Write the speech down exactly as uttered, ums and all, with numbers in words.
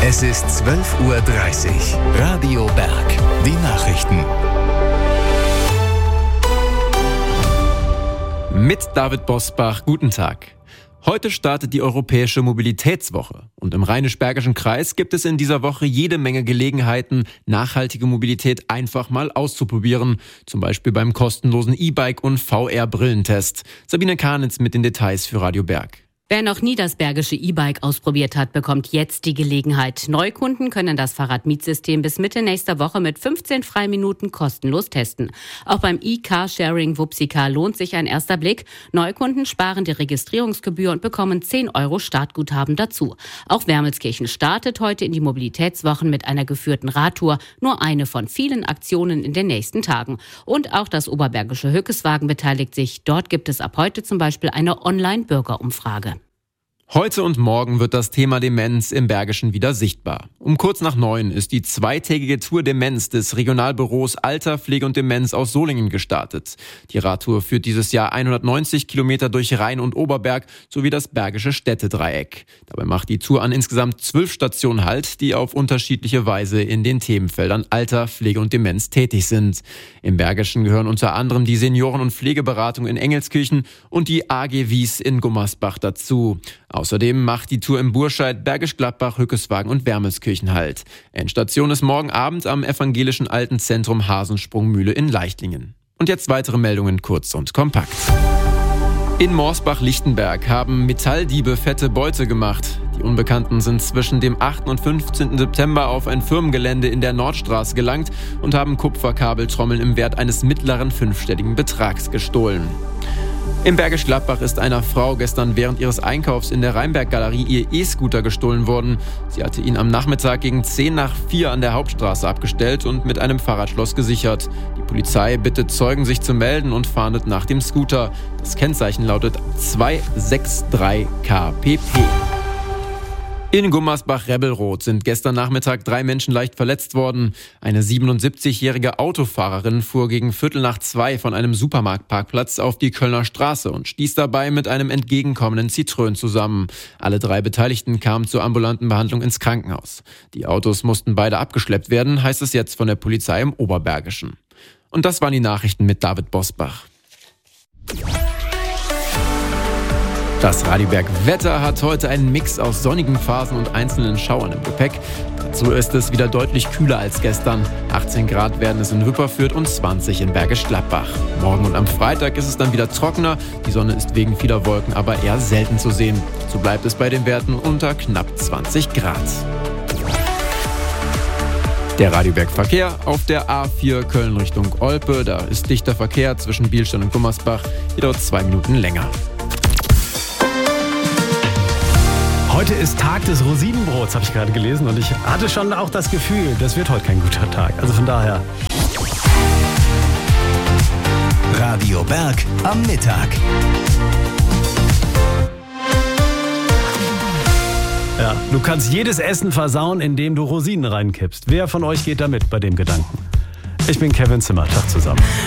Es ist zwölf Uhr dreißig. Radio Berg. Die Nachrichten. Mit David Bosbach, guten Tag. Heute startet die Europäische Mobilitätswoche. Und im Rheinisch-Bergischen Kreis gibt es in dieser Woche jede Menge Gelegenheiten, nachhaltige Mobilität einfach mal auszuprobieren. Zum Beispiel beim kostenlosen E-Bike- und V R-Brillentest. Sabine Kahnitz mit den Details für Radio Berg. Wer noch nie das Bergische E-Bike ausprobiert hat, bekommt jetzt die Gelegenheit. Neukunden können das Fahrradmietsystem bis Mitte nächster Woche mit fünfzehn Freiminuten kostenlos testen. Auch beim E-Carsharing Wupsika lohnt sich ein erster Blick. Neukunden sparen die Registrierungsgebühr und bekommen zehn Euro Startguthaben dazu. Auch Wermelskirchen startet heute in die Mobilitätswochen mit einer geführten Radtour. Nur eine von vielen Aktionen in den nächsten Tagen. Und auch das Oberbergische Hückeswagen beteiligt sich. Dort gibt es ab heute zum Beispiel eine Online-Bürgerumfrage. Heute und morgen wird das Thema Demenz im Bergischen wieder sichtbar. Um kurz nach neun ist die zweitägige Tour Demenz des Regionalbüros Alter, Pflege und Demenz aus Solingen gestartet. Die Radtour führt dieses Jahr hundertneunzig Kilometer durch Rhein und Oberberg sowie das Bergische Städtedreieck. Dabei macht die Tour an insgesamt zwölf Stationen Halt, die auf unterschiedliche Weise in den Themenfeldern Alter, Pflege und Demenz tätig sind. Im Bergischen gehören unter anderem die Senioren- und Pflegeberatung in Engelskirchen und die A G Wies in Gummersbach dazu. Außerdem macht die Tour im Burscheid, Bergisch Gladbach, Hückeswagen und Wermelskirchen Halt. Endstation ist morgen Abend am evangelischen Altenzentrum Hasensprungmühle in Leichtlingen. Und jetzt weitere Meldungen kurz und kompakt. In Morsbach-Lichtenberg haben Metalldiebe fette Beute gemacht. Die Unbekannten sind zwischen dem achten und fünfzehnten September auf ein Firmengelände in der Nordstraße gelangt und haben Kupferkabeltrommeln im Wert eines mittleren fünfstelligen Betrags gestohlen. Im Bergisch Gladbach ist einer Frau gestern während ihres Einkaufs in der Rheinberg-Galerie ihr E-Scooter gestohlen worden. Sie hatte ihn am Nachmittag gegen zehn nach vier an der Hauptstraße abgestellt und mit einem Fahrradschloss gesichert. Die Polizei bittet Zeugen, sich zu melden und fahndet nach dem Scooter. Das Kennzeichen lautet zwei sechs drei K P P. In Gummersbach-Rebelroth sind gestern Nachmittag drei Menschen leicht verletzt worden. Eine siebenundsiebzigjährige Autofahrerin fuhr gegen Viertel nach zwei von einem Supermarktparkplatz auf die Kölner Straße und stieß dabei mit einem entgegenkommenden Citroën zusammen. Alle drei Beteiligten kamen zur ambulanten Behandlung ins Krankenhaus. Die Autos mussten beide abgeschleppt werden, heißt es jetzt von der Polizei im Oberbergischen. Und das waren die Nachrichten mit David Bosbach. Das Radio Berg Wetter hat heute einen Mix aus sonnigen Phasen und einzelnen Schauern im Gepäck. Dazu ist es wieder deutlich kühler als gestern. achtzehn Grad werden es in Wipperfürth und zwanzig in Bergisch Gladbach. Morgen und am Freitag ist es dann wieder trockener. Die Sonne ist wegen vieler Wolken aber eher selten zu sehen. So bleibt es bei den Werten unter knapp zwanzig Grad. Der Radio Berg Verkehr auf der A vier Köln Richtung Olpe. Da ist dichter Verkehr zwischen Bielstein und Gummersbach. Hier dauert zwei Minuten länger. Heute ist Tag des Rosinenbrots, habe ich gerade gelesen. Und ich hatte schon auch das Gefühl, das wird heute kein guter Tag. Also von daher. Radio Berg am Mittag. Ja, du kannst jedes Essen versauen, indem du Rosinen reinkippst. Wer von euch geht da mit bei dem Gedanken? Ich bin Kevin Zimmer. Tag zusammen.